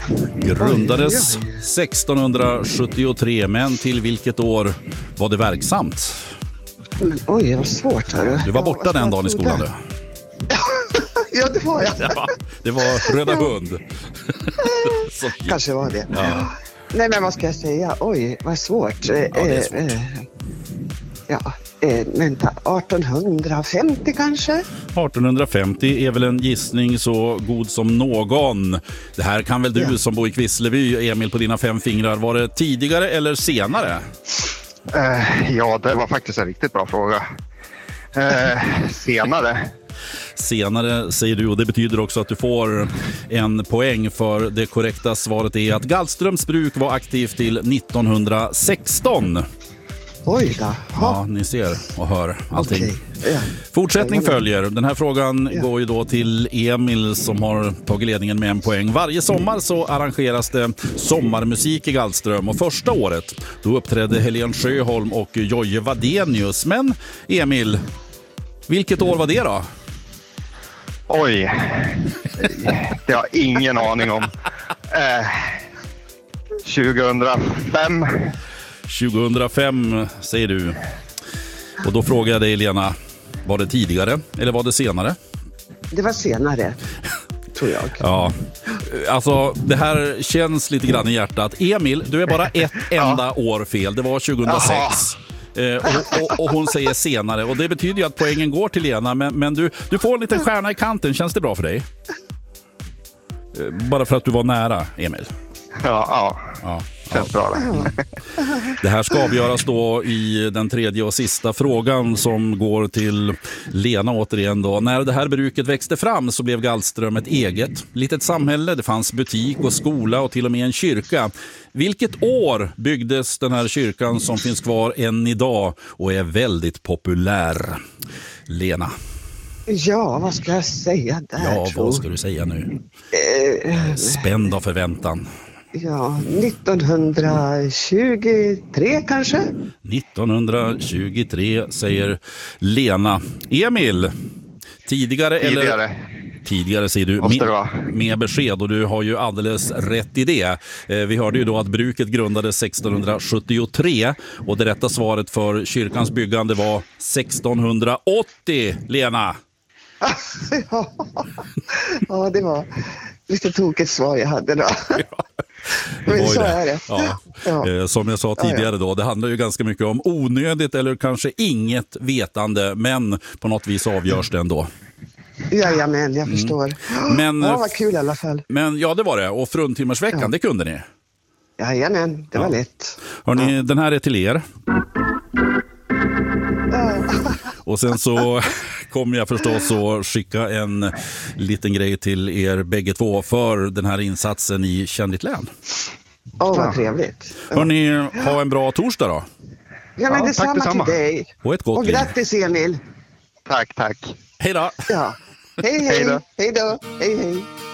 Grundades 1673, men till vilket år var det verksamt? Oj, vad svårt. Du var borta den dagen i skolan, du. Ja, det var jag. Ja, det var Röda Hund. Kanske var det. Ja. Nej, men vad ska jag säga? Oj, vad svårt. Det är svårt. Vänta, 1850 kanske? 1850 är väl en gissning så god som någon. Det här kan väl du som bor i Kvissleby, Emil, på dina 5 fingrar. Var det tidigare eller senare? Ja, det var faktiskt en riktigt bra fråga. Senare. Senare säger du, och det betyder också att du får en poäng, för det korrekta svaret är att Galtströms bruk var aktivt till 1916. Oj då. Ja, ni ser och hör allting. Okej. Ja. Fortsättning följer. Den här frågan går ju då till Emil som har tagit ledningen med en poäng. Varje sommar så arrangeras det sommarmusik i Galtström, och första året då uppträdde Helen Sjöholm och Jojje Wadenius. Men Emil, vilket år var det då? Oj, det har ingen aning om. 2005. 2005 säger du. Och då frågar jag dig, Lena, var det tidigare eller var det senare? Det var senare, tror jag. Ja, alltså det här känns lite grann i hjärtat. Emil, du är bara ett enda år fel. Det var 2006. Och hon säger senare. Och det betyder ju att poängen går till Lena. Men du får en liten stjärna i kanten. Känns det bra för dig? Bara för att du var nära, Emil. Ja. Känns bra det. Det här ska avgöras då i den tredje och sista frågan som går till Lena återigen då. När det här bruket växte fram så blev Galtström ett eget litet samhälle. Det fanns butik och skola och till och med en kyrka. Vilket år byggdes den här kyrkan som finns kvar än idag och är väldigt populär? Lena. Ja, vad ska jag säga där? Ja, vad ska du säga nu? Spänd av förväntan. Ja, 1923 kanske? 1923 säger Lena. Emil, tidigare eller? Tidigare säger du med besked, och du har ju alldeles rätt i det. Vi hörde ju då att bruket grundades 1673 och det rätta svaret för kyrkans byggande var 1680, Lena. Ja, det var lite tokigt svar jag hade då. Men så är det. Ja. Som jag sa tidigare då, det handlar ju ganska mycket om onödigt eller kanske inget vetande, men på något vis avgörs det ändå. Jajamän, jag förstår. Men, ja, vad kul i alla fall. Men ja, det var det. Och fruntimmersveckan, det kunde ni? Jajamän, det var lätt. Hörrni, den här är till er. Och sen så kommer jag förstås att skicka en liten grej till er bägge två för den här insatsen i Känn ditt län. Vad trevligt. Hörrni, ha en bra torsdag då. Ja, men detsamma till dig. Och ett gott och grattis, Emil. Tack. Hej då. Ja. Hej då. Hej då. Hej.